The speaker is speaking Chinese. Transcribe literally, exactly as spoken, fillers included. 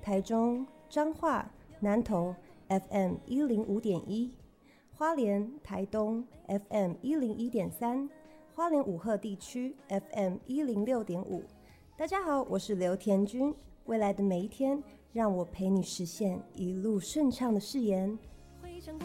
台中、彰化、南投 F M 一零五点一，花莲、台东 F M 一零一点三，花莲武鹤地区 F M 一零六点五。大家好，我是刘田君。未来的每一天，让我陪你实现一路顺畅的誓言。